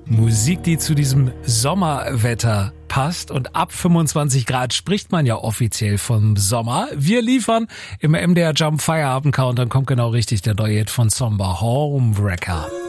Musik, die zu diesem Sommerwetter passt. Und ab 25 Grad spricht man ja offiziell vom Sommer. Wir liefern im MDR Jump Feierabend Countdown, kommt genau richtig der neue Hit von Zomba, Homewrecker.